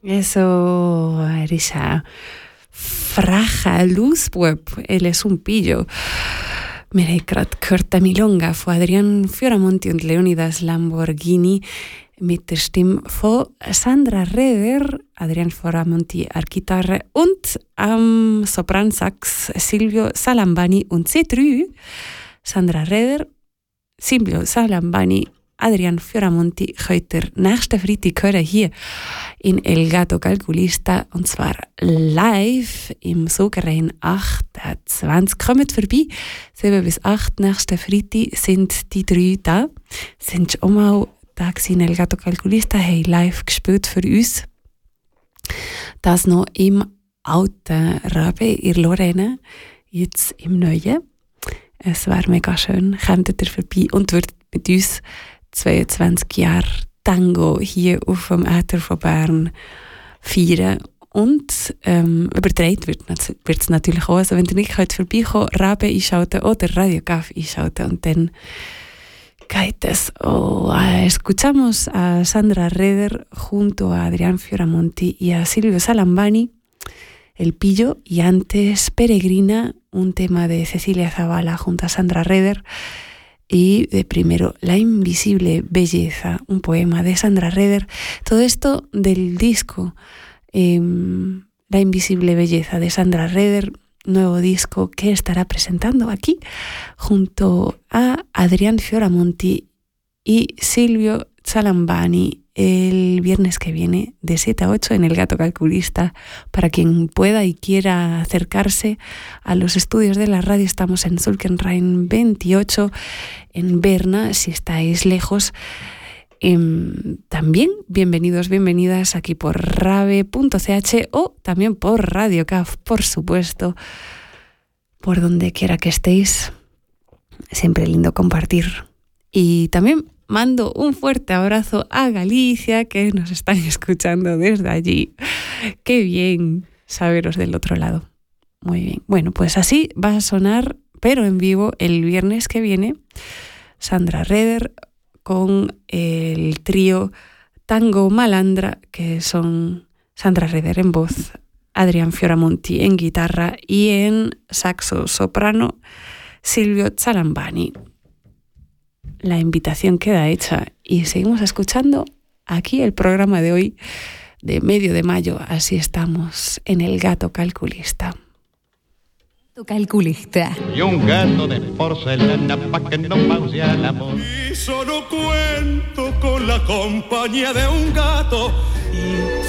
Eso, Arisa. Fraja Luzbueb, él es un pillo. Mira, Kurta Milonga vor Adrian Fioramonti und Leonidas Lamborghini mit der Stimme von Sandra Reder, Adrian Fioramonti Gitarre und am Sopransax Silvio Salambani und C3, Sandra Reder, Silvio Salambani, Adrian Fioramonti heute nächste Freitag hören hier in El Gato Calculista und zwar live im Sogerein 28. Kommt vorbei, 7 bis 8 nächste Freitag sind die 3 da. Sind schon mal da in El Gato Calculista, haben live gespielt für uns. Das noch im alten Rabe in Lorena, jetzt im Neuen. Es wäre mega schön, kommt ihr vorbei und würdet mit uns 22 Jahre Tango hier auf dem Äther von Bern feiern. Und übertragen wird es natürlich auch. Also wenn ihr nicht vorbeikommen könnt, Rabe einschalten oder Radio Gaff einschalten. Und dann geht es. Escuchamos a Sandra Reder junto a Adrián Fioramonti y a Silvio Salambani, El Pillo, y antes Peregrina, un tema de Cecilia Zavala junto a Sandra Reder. Y de primero, La invisible belleza, un poema de Sandra Reder. Todo esto del disco La invisible belleza de Sandra Reder, nuevo disco que estará presentando aquí junto a Adrián Fioramonti y Silvio Salambani el viernes que viene de 7 a 8 en El Gato Calculista. Para quien pueda y quiera acercarse a los estudios de la radio, estamos en Zulkenrain 28 en Berna. Si estáis lejos, también bienvenidos, bienvenidas aquí por rave.ch o también por Radio CAF, por supuesto, por donde quiera que estéis. Siempre lindo compartir. Y también mando un fuerte abrazo a Galicia, que nos están escuchando desde allí. Qué bien saberos del otro lado. Muy bien. Bueno, pues así va a sonar, pero en vivo, el viernes que viene, Sandra Reder con el trío Tango Malandra, que son Sandra Reder en voz, Adrián Fioramonti en guitarra y en saxo soprano Silvio Salambani. La invitación queda hecha y seguimos escuchando aquí el programa de hoy de medio de mayo. Así estamos en El Gato Calculista. Calculista. Y un gato de porcelana pa' que no pause al amor. Y solo cuento con la compañía de un gato.